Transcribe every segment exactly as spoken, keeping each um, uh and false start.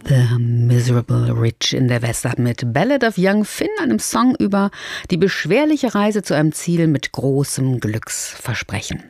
The Miserable Rich in der Westart mit Ballad of Young Finn, einem Song über die beschwerliche Reise zu einem Ziel mit großem Glücksversprechen.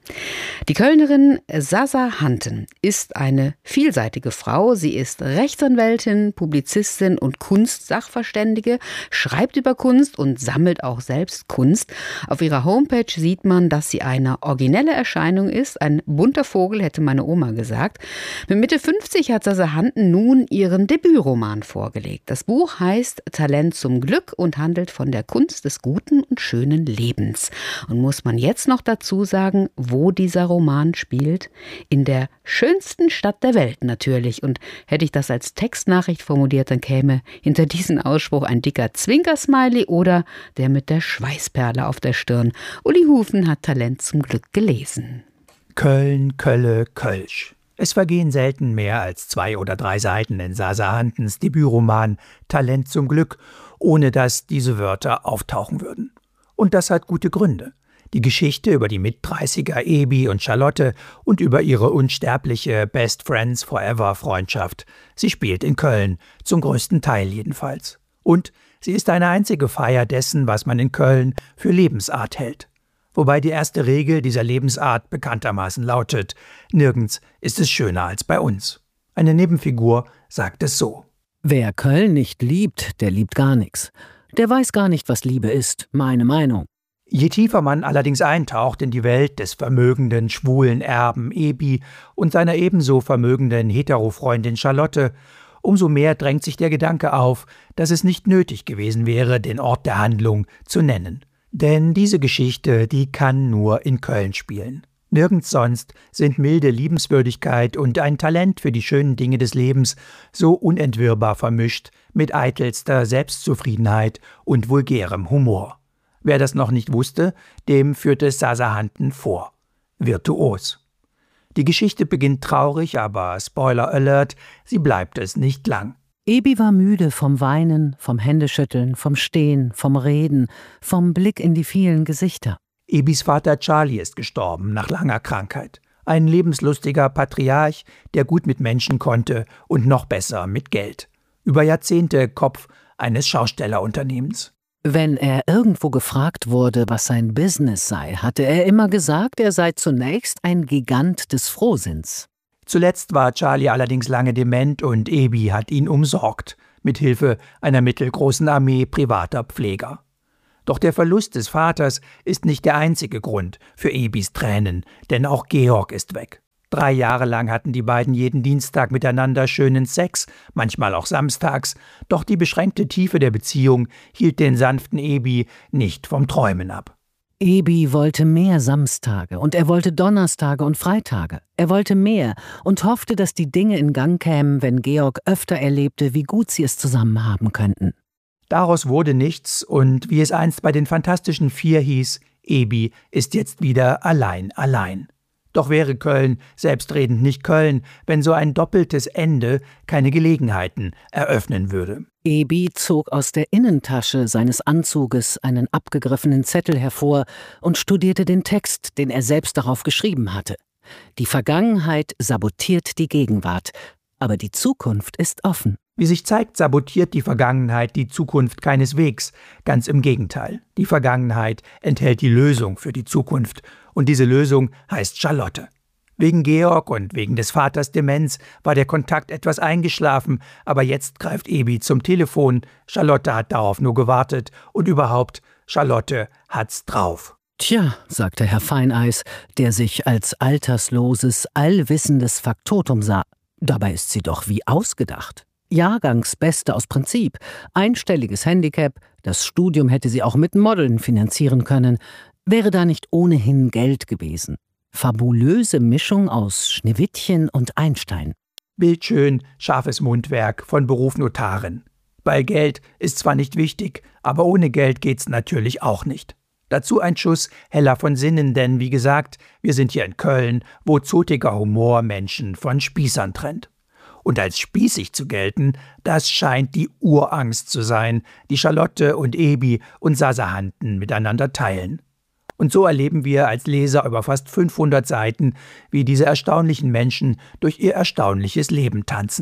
Die Kölnerin Sasa Hanten ist eine vielseitige Frau. Sie ist Rechtsanwältin, Publizistin und Kunstsachverständige, schreibt über Kunst und sammelt auch selbst Kunst. Auf ihrer Homepage sieht man, dass sie eine originelle Erscheinung ist. Ein bunter Vogel, hätte meine Oma gesagt. Mit Mitte fünfzig hat Sasa Hanten nun ihren Debütroman vorgelegt. Das Buch heißt Talent zum Glück und handelt von der Kunst des guten und schönen Lebens. Und muss man jetzt noch dazu sagen, wo dieser Roman spielt? In der schönsten Stadt der Welt natürlich. Und hätte ich das als Textnachricht formuliert, dann käme hinter diesen Ausspruch ein dicker Zwinkersmiley oder der mit der Schweißperle auf der Stirn. Uli Hufen hat Talent zum Glück gelesen. Köln, Kölle, Kölsch. Es vergehen selten mehr als zwei oder drei Seiten in Sasa Hantens Debütroman Talent zum Glück, ohne dass diese Wörter auftauchen würden. Und das hat gute Gründe. Die Geschichte über die Mitdreißiger Ebi und Charlotte und über ihre unsterbliche Best Friends Forever Freundschaft. Sie spielt in Köln, zum größten Teil jedenfalls. Und sie ist eine einzige Feier dessen, was man in Köln für Lebensart hält. Wobei die erste Regel dieser Lebensart bekanntermaßen lautet: Nirgends ist es schöner als bei uns. Eine Nebenfigur sagt es so: Wer Köln nicht liebt, der liebt gar nichts. Der weiß gar nicht, was Liebe ist, meine Meinung. Je tiefer man allerdings eintaucht in die Welt des vermögenden, schwulen Erben Ebi und seiner ebenso vermögenden Hetero-Freundin Charlotte, umso mehr drängt sich der Gedanke auf, dass es nicht nötig gewesen wäre, den Ort der Handlung zu nennen. Denn diese Geschichte, die kann nur in Köln spielen. Nirgends sonst sind milde Liebenswürdigkeit und ein Talent für die schönen Dinge des Lebens so unentwirrbar vermischt mit eitelster Selbstzufriedenheit und vulgärem Humor. Wer das noch nicht wusste, dem führte Sasa Hanten vor. Virtuos. Die Geschichte beginnt traurig, aber Spoiler Alert, sie bleibt es nicht lang. Ebi war müde vom Weinen, vom Händeschütteln, vom Stehen, vom Reden, vom Blick in die vielen Gesichter. Ebis Vater Charlie ist gestorben nach langer Krankheit. Ein lebenslustiger Patriarch, der gut mit Menschen konnte und noch besser mit Geld. Über Jahrzehnte Kopf eines Schaustellerunternehmens. Wenn er irgendwo gefragt wurde, was sein Business sei, hatte er immer gesagt, er sei zunächst ein Gigant des Frohsinns. Zuletzt war Charlie allerdings lange dement und Ebi hat ihn umsorgt, mit Hilfe einer mittelgroßen Armee privater Pfleger. Doch der Verlust des Vaters ist nicht der einzige Grund für Ebis Tränen, denn auch Georg ist weg. Drei Jahre lang hatten die beiden jeden Dienstag miteinander schönen Sex, manchmal auch samstags, doch die beschränkte Tiefe der Beziehung hielt den sanften Ebi nicht vom Träumen ab. Ebi wollte mehr Samstage und er wollte Donnerstage und Freitage. Er wollte mehr und hoffte, dass die Dinge in Gang kämen, wenn Georg öfter erlebte, wie gut sie es zusammen haben könnten. Daraus wurde nichts und wie es einst bei den Fantastischen Vier hieß, Ebi ist jetzt wieder allein allein. Doch wäre Köln selbstredend nicht Köln, wenn so ein doppeltes Ende keine Gelegenheiten eröffnen würde. Ebi zog aus der Innentasche seines Anzuges einen abgegriffenen Zettel hervor und studierte den Text, den er selbst darauf geschrieben hatte. Die Vergangenheit sabotiert die Gegenwart, aber die Zukunft ist offen. Wie sich zeigt, sabotiert die Vergangenheit die Zukunft keineswegs. Ganz im Gegenteil. Die Vergangenheit enthält die Lösung für die Zukunft. Und diese Lösung heißt Charlotte. Wegen Georg und wegen des Vaters Demenz war der Kontakt etwas eingeschlafen, aber jetzt greift Ebi zum Telefon. Charlotte hat darauf nur gewartet und überhaupt, Charlotte hat's drauf. Tja, sagte Herr Feineis, der sich als altersloses, allwissendes Faktotum sah. Dabei ist sie doch wie ausgedacht. Jahrgangsbeste aus Prinzip, einstelliges Handicap, das Studium hätte sie auch mit Modeln finanzieren können, wäre da nicht ohnehin Geld gewesen. Fabulöse Mischung aus Schneewittchen und Einstein. Bildschön, scharfes Mundwerk, von Beruf Notarin. Bei Geld ist zwar nicht wichtig, aber ohne Geld geht's natürlich auch nicht. Dazu ein Schuss heller von Sinnen, denn wie gesagt, wir sind hier in Köln, wo zotiger Humor Menschen von Spießern trennt. Und als spießig zu gelten, das scheint die Urangst zu sein, die Charlotte und Ebi und Sasa Hanten miteinander teilen. Und so erleben wir als Leser über fast fünfhundert Seiten, wie diese erstaunlichen Menschen durch ihr erstaunliches Leben tanzen.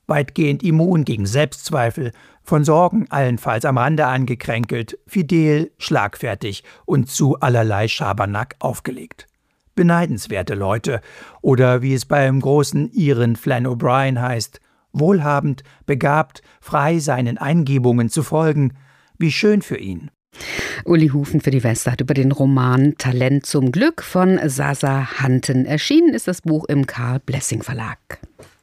weitgehend immun gegen Selbstzweifel, von Sorgen allenfalls am Rande angekränkelt, fidel, schlagfertig und zu allerlei Schabernack aufgelegt. Beneidenswerte Leute, oder wie es beim großen Iren Flann O'Brien heißt, wohlhabend, begabt, frei seinen Eingebungen zu folgen, wie schön für ihn. Uli Hufen für die Westart über den Roman Talent zum Glück von Sasa Hanten. Erschienen ist das Buch im Karl Blessing Verlag.